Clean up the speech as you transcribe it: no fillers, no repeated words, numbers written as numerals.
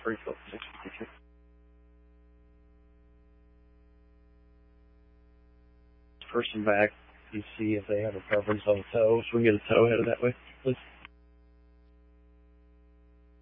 pretty cool. Thanks for the picture. Person back, you see if they have a preference on the toe. So we can get a toe headed that way, please.